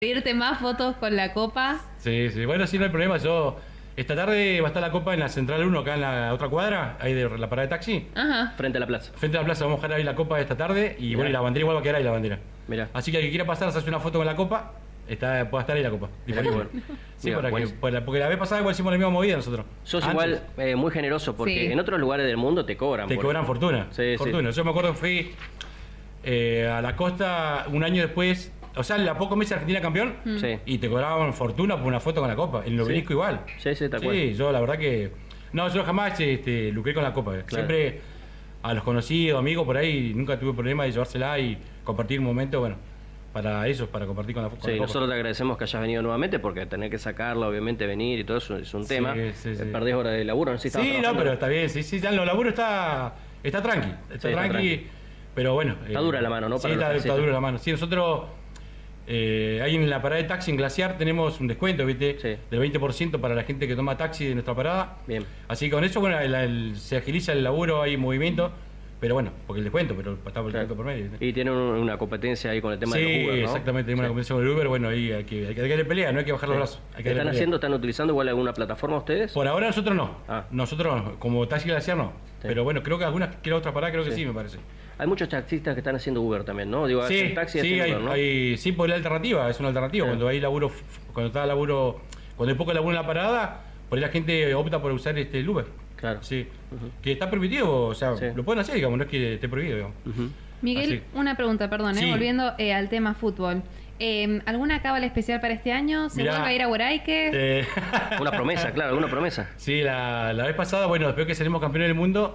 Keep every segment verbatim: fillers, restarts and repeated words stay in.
pedirte más fotos con la copa. Sí, sí, bueno, sí, no hay problema. Yo, esta tarde va a estar la copa en la Central uno, acá en la otra cuadra, ahí de la parada de taxi. Ajá. Frente a la plaza. Frente a la plaza, vamos a dejar ahí la copa esta tarde y Mirá. bueno, y la bandera igual va a quedar ahí la bandera. Mirá. Así que el que quiera pasar, se hace una foto con la copa, está, puede estar ahí la copa. disponible. Sí, Mirá, para que, buenísimo. para- porque la vez pasada igual hicimos la misma movida nosotros. Sos Antes. igual eh, muy generoso porque Sí. en otros lugares del mundo te cobran. Te por- cobran fortuna. Sí, fortuna. Yo me acuerdo que fui eh, a la costa un año después, o sea, la poco meses Argentina campeón, sí. Sí, y te cobraban fortuna por una foto con la copa. En el obelisco igual. sí, sí, tal Sí, cual. yo la verdad que... No, yo jamás este, lucré con la copa. Siempre a los conocidos, amigos por ahí, nunca tuve problema de llevársela y compartir un momento, bueno, para eso, para compartir con la, con Sí, la copa. nosotros te agradecemos que hayas venido nuevamente porque tener que sacarla, obviamente venir y todo eso es un Sí, tema. sí, sí. Eh, Perdés horas de laburo, no sé si estabas Sí, no, trabajando. pero está bien, sí, sí, ya lo laburo está, está tranqui, está Sí, está tranqui, tranqui. pero bueno. Está dura la mano, ¿no? Sí, Para los está, está taxistas. dura la mano. Sí, nosotros, eh, ahí en la parada de taxi en Glaciar tenemos un descuento, ¿viste? Sí. Del veinte por ciento para la gente que toma taxi de nuestra parada. Bien. Así que con eso, bueno, el- el- se agiliza el laburo, hay movimiento, pero bueno, porque el descuento, pero está por el Claro. descuento por medio. ¿viste? Y tienen un- una competencia ahí con el tema Sí, de los Uber, ¿no? exactamente, tenemos una Sí. conversación con el Uber, bueno, ahí hay que, hay que darle pelea, no hay que bajar los brazos. Hay que ¿Qué darle están pelea. haciendo? ¿Están utilizando igual alguna plataforma ustedes? Por ahora nosotros no. Ah. Nosotros no. Como taxi glaciar no. Sí. Pero bueno, creo que algunas que la otra parada creo que Sí. sí, me parece. Hay muchos taxistas que están haciendo Uber también, ¿no? Digo, Sí, hacen taxi y sí, hacen hay, Uber, ¿no? hay- sí, por la alternativa, es una alternativa. Sí. Cuando hay laburo, f- cuando está laburo, cuando hay poco laburo en la parada, por ahí la gente opta por usar este el Uber. Claro. Sí. Ujú. Que está permitido, o sea, Sí. lo pueden hacer, digamos, no es que esté prohibido, digamos. Ujú. Miguel, Así. una pregunta, perdón, ¿eh? Sí. volviendo eh, al tema fútbol. Eh, ¿Alguna cábala especial para este año? ¿Se Mirá, vuelve a ir a Boraique? Eh, Una promesa, claro, alguna promesa. sí, la, la vez pasada, bueno, después que salimos campeones del mundo,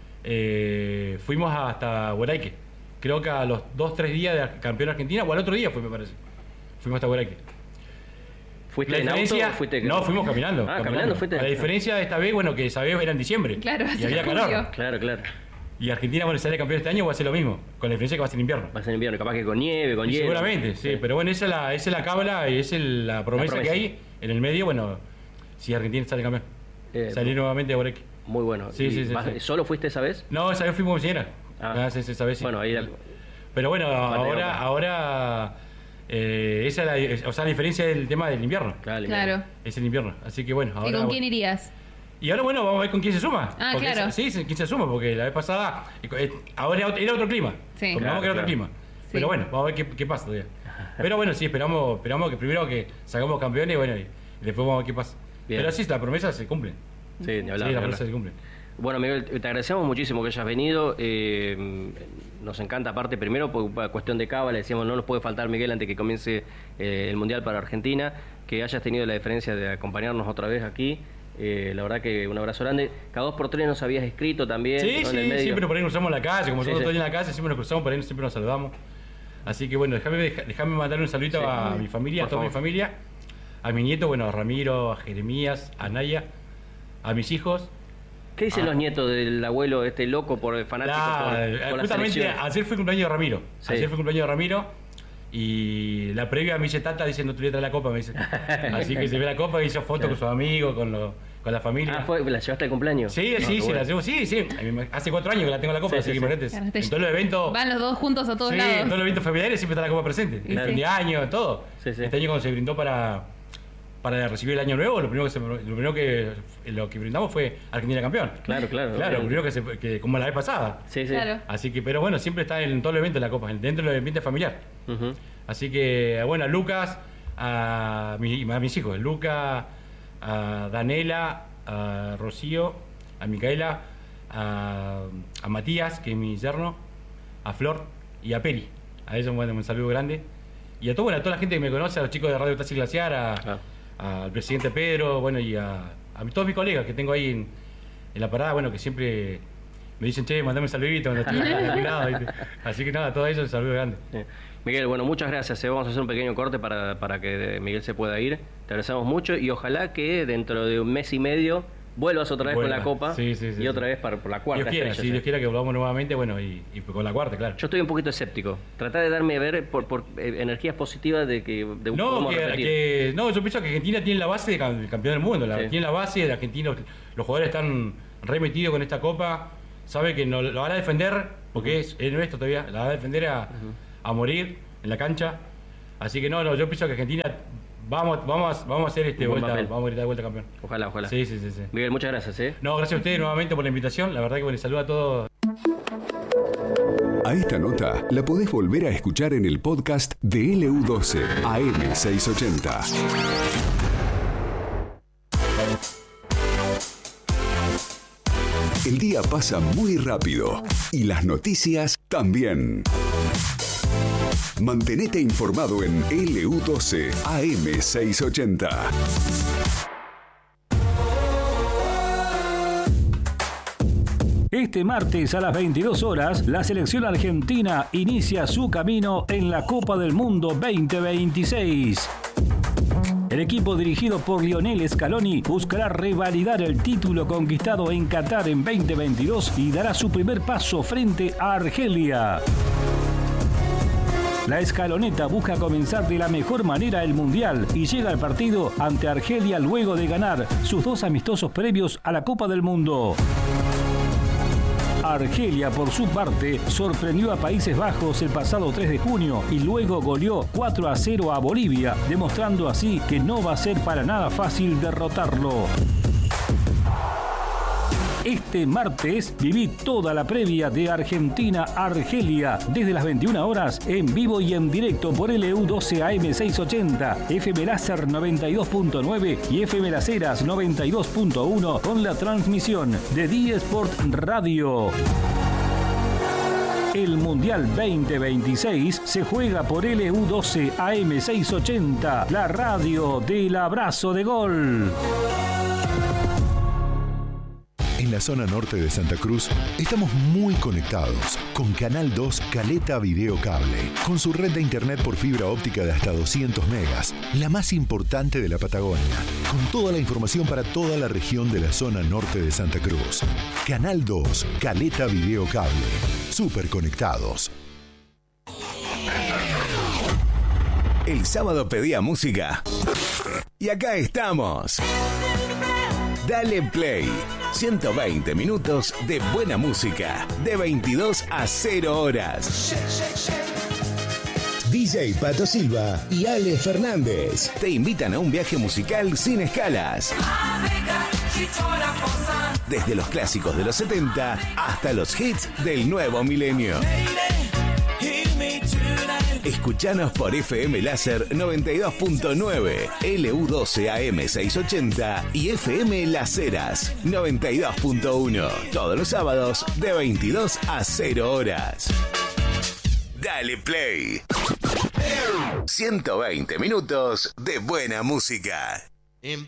eh, fuimos hasta Boraique. Creo que a los dos, tres días de campeón Argentina, o al otro día fue, me parece. Fuimos hasta Boraique. ¿Fuiste La en diferencia, auto o fuiste...? no, fuimos caminando. Ah, caminando fuiste. La diferencia de esta vez, bueno, que esa vez era en diciembre. Claro, y hace había julio. calor. Claro, claro. Y Argentina, bueno, sale campeón este año, va a ser lo mismo. Con la diferencia que va a ser en invierno. Va a ser en invierno, capaz que con nieve, con Y hielo. seguramente, sí, pero bueno, esa es la, esa es la cábala y esa es la promesa, promesa. que hay en el medio, bueno, si Argentina sale campeón. Eh, Salir nuevamente a Boraique. Muy bueno. Sí, ¿Y sí, sí, vas- sí. ¿Solo fuiste esa vez? No, esa vez fuimos con mi señora. Ah. Ah, sí, sí, esa vez sí. Bueno, ahí... Pero bueno, Vale, ahora, vale. ahora eh, esa es la, es- o sea, la diferencia del tema del invierno. Claro, el Claro. invierno. Es el invierno. Así que bueno, ahora. ¿Y con bueno. quién irías? Y ahora bueno, vamos a ver con quién se suma. Ah, Porque claro. esa- sí, sí, quién se suma, porque la vez pasada, eh, ahora era otro, era otro clima. Sí. Porque vamos Claro, que era otro claro. clima. Sí. Pero bueno, vamos a ver qué, qué pasa todavía. Pero bueno, sí, esperamos, esperamos que primero que sacamos campeones y bueno, y después vamos a ver qué pasa. Bien. Pero sí, la promesa se cumple. Sí, ni hablar, sí, ni la hablar. promesa se cumple. Bueno, Miguel, te agradecemos muchísimo que hayas venido. eh, nos encanta, aparte, primero, por por cuestión de cábala, decíamos, no nos puede faltar Miguel antes que comience eh, el Mundial para Argentina, que hayas tenido la diferencia de acompañarnos otra vez aquí. Eh, la verdad que un abrazo grande. Cada dos por tres nos habías escrito también. Sí, ¿no? En el sí, medio. siempre por ahí nos cruzamos en la calle, como Sí, nosotros sí. todos en la calle, siempre nos cruzamos, por ahí siempre nos saludamos. Así que bueno, déjame, déjame mandar un saludito Sí. a mi familia, Por a toda mi favor. familia, a mi nieto, bueno, a Ramiro, a Jeremías, a Naya, a mis hijos. ¿Qué dicen Ah. los nietos del abuelo, este loco por el fanático La- por, por la justamente selección? ayer fue cumpleaños de Ramiro. Sí. Ayer fue cumpleaños de Ramiro. Y la previa me dice Tata dice no te voy a traer la copa, me dice. Así que se ve la copa y hizo fotos con sus amigos, con, lo- con la familia. Ah, fue, ¿la llevaste al cumpleaños? Sí, Ah, sí, qué sí, bueno. la llevo, sí, sí. A mí Hace cuatro años que la tengo la copa, Sí, así sí, que sí. imagínate. Claro, te- En todos los eventos. Van los dos juntos a todos Sí, lados. en todos los eventos familiares siempre está la copa presente. Y El sí. fin de año, todo. Sí, sí. Este año cuando se brindó para, para recibir el año nuevo, lo primero que se, lo primero que lo que brindamos fue Argentina campeón. Claro, claro. Claro, lo primero que, se, que como la vez pasada. Sí, sí. Claro. Así que, pero bueno, siempre está en todo el evento la copa, dentro del ambiente familiar. Ujú. Así que, bueno, a Lucas, a, mi- a mis hijos, Lucas, a Danela, a Rocío, a Micaela, a, a Matías, que es mi yerno, a Flor y a Peri. A ellos bueno, un saludo grande. Y a, todo, bueno, a toda la gente que me conoce, a los chicos de Radio Taxi Glaciar, a- Claro. al presidente Pedro, bueno, y a, a todos mis colegas que tengo ahí en, en la parada, bueno, que siempre me dicen, che, mandame un saludito cuando estoy en algún lado, ¿viste? Así que nada, a todos ellos un saludo grande. Sí. Miguel, bueno, muchas gracias. eh. Vamos a hacer un pequeño corte para, para que Miguel se pueda ir. Te agradecemos mucho y ojalá que dentro de un mes y medio vuelvas otra vez Vuelva. con la copa Sí, sí, sí, y otra sí. vez para, por la cuarta Dios quiera, estrella, si sí. Dios quiera que volvamos nuevamente, bueno, y, y con la cuarta, claro. Yo estoy un poquito escéptico. Tratá de darme a ver por, por eh, energías positivas de que de No, podemos que, repetir. que- no, yo pienso que Argentina tiene la base de cam- del campeón del mundo, la, Sí. tiene la base de Argentina, los jugadores están remetidos con esta copa, sabe que no, lo van a defender, porque es, es nuestro todavía, la van a defender a, a morir en la cancha. Así que no, no, yo pienso que Argentina vamos, vamos, vamos a hacer este vuelta, papel. vamos a gritar de vuelta campeón. Ojalá, ojalá. Sí, sí, sí, sí. Miguel, muchas gracias, ¿eh? No, gracias a ustedes nuevamente por la invitación. La verdad que bueno, saludo a todos. A esta nota la podés volver a escuchar en el podcast de L U doce A M seiscientos ochenta. El día pasa muy rápido y las noticias también. Mantenete informado en L U doce A M seiscientos ochenta. Este martes a las veintidós horas, la selección argentina inicia su camino en la Copa del Mundo veinte veintiséis. El equipo dirigido por Lionel Scaloni buscará revalidar el título conquistado en Qatar en veinte veintidós y dará su primer paso frente a Argelia. La escaloneta busca comenzar de la mejor manera el Mundial y llega al partido ante Argelia luego de ganar sus dos amistosos previos a la Copa del Mundo. Argelia, por su parte, sorprendió a Países Bajos el pasado tres de junio y luego goleó cuatro a cero a Bolivia, demostrando así que no va a ser para nada fácil derrotarlo. Este martes viví toda la previa de Argentina-Argelia desde las veintiuna horas en vivo y en directo por L U doce A M seiscientos ochenta, F M Láser noventa y dos punto nueve y F M Las Heras noventa y dos punto uno con la transmisión de D Sport Radio. El Mundial veinte veintiséis se juega por L U doce A M seiscientos ochenta, la radio del abrazo de gol. En la zona norte de Santa Cruz estamos muy conectados con Canal dos Caleta Video Cable, con su red de internet por fibra óptica de hasta doscientos megas, la más importante de la Patagonia, con toda la información para toda la región de la zona norte de Santa Cruz. Canal dos Caleta Video Cable, súper conectados. El sábado pedía música y acá estamos. Dale Play. ciento veinte minutos de buena música, de veintidós a cero horas. D J Pato Silva y Ale Fernández te invitan a un viaje musical sin escalas. Desde los clásicos de los setenta hasta los hits del nuevo milenio. Escuchanos por F M Láser noventa y dos punto nueve, L U doce A M seiscientos ochenta y F M Las Heras noventa y dos punto uno. Todos los sábados de veintidós a cero horas. Dale Play. ciento veinte minutos de buena música.